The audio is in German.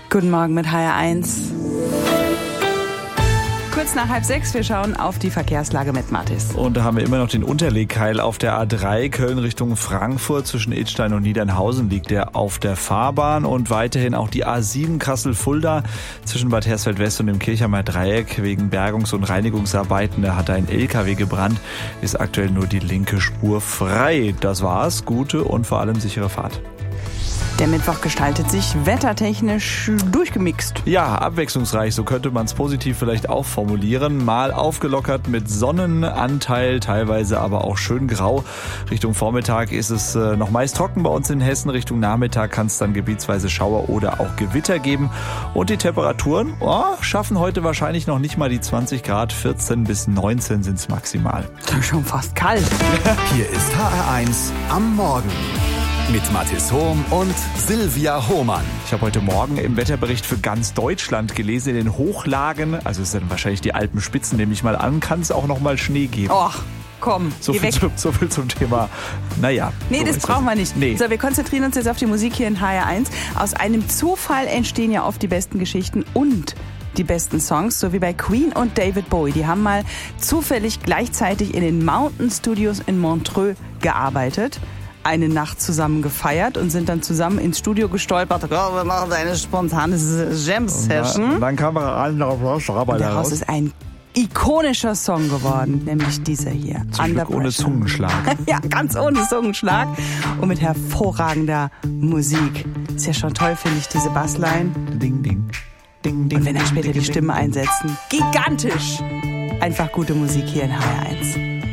Guten Morgen mit HR1. Kurz nach 5:30, wir schauen auf die Verkehrslage mit Mathis. Und da haben wir immer noch den Unterlegkeil auf der A3 Köln Richtung Frankfurt. Zwischen Idstein und Niedernhausen liegt der auf der Fahrbahn. Und weiterhin auch die A7 Kassel-Fulda zwischen Bad Hersfeld-West und dem Kirchheimer Dreieck. Wegen Bergungs- und Reinigungsarbeiten, da hat ein LKW gebrannt, ist aktuell nur die linke Spur frei. Das war's. Gute und vor allem sichere Fahrt. Der Mittwoch gestaltet sich wettertechnisch durchgemixt. Ja, abwechslungsreich, so könnte man es positiv vielleicht auch formulieren. Mal aufgelockert mit Sonnenanteil, teilweise aber auch schön grau. Richtung Vormittag ist es noch meist trocken bei uns in Hessen. Richtung Nachmittag kann es dann gebietsweise Schauer oder auch Gewitter geben. Und die Temperaturen schaffen heute wahrscheinlich noch nicht mal die 20 Grad. 14 bis 19 sind es maximal. Das ist schon fast kalt. Hier ist HR1 am Morgen. Mit Mathis Hohm und Silvia Hohmann. Ich habe heute Morgen im Wetterbericht für ganz Deutschland gelesen, in den Hochlagen, also es sind wahrscheinlich die Alpenspitzen, nehme ich mal an, kann es auch noch mal Schnee geben. Och, komm, So geh weg. viel zum Thema. Naja. Nee, so das ist brauchen wir nicht. Nee. So, wir konzentrieren uns jetzt auf die Musik hier in HR1. Aus einem Zufall entstehen ja oft die besten Geschichten und die besten Songs, so wie bei Queen und David Bowie. Die haben mal zufällig gleichzeitig in den Mountain Studios in Montreux gearbeitet, eine Nacht zusammen gefeiert und sind dann zusammen ins Studio gestolpert. Oh, wir machen eine spontane Jam-Session. Und dann kam er an, Daraus ist ein ikonischer Song geworden, nämlich dieser hier. Zum Glück ohne Zungenschlag. Ja, ganz ohne Zungenschlag und mit hervorragender Musik. Ist ja schon toll, finde ich, diese Bassline. Ding, ding. Ding, ding. Und wenn er später ding, die ding, Stimme ding. einsetzen, gigantisch. Einfach gute Musik hier in HR1.